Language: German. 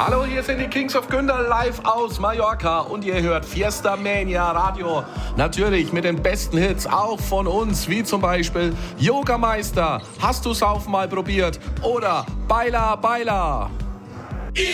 Hallo, hier sind die Kings of Günder live aus Mallorca und ihr hört Fiesta Mania Radio. Natürlich mit den besten Hits, auch von uns, wie zum Beispiel Yogameister, Hast du Saufen mal probiert oder Baila Baila.